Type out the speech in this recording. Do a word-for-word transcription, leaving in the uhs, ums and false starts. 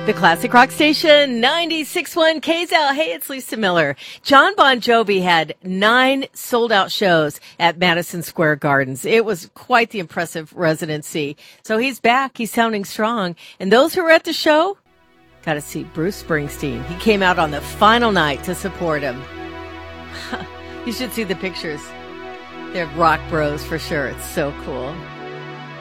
The Classic Rock Station, ninety-six point one K Z L. Hey, it's Lisa Miller. John Bon Jovi had nine sold-out shows at Madison Square Gardens. It was quite the impressive residency. So he's back. He's sounding strong. And those who were at the show got to see Bruce Springsteen. He came out on the final night to support him. You should see the pictures. They're rock bros for sure. It's so cool.